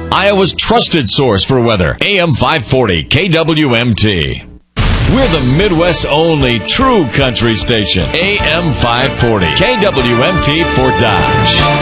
Iowa's trusted source for weather. AM 540 KWMT. We're the Midwest's only true country station. AM 540 KWMT for Dodge.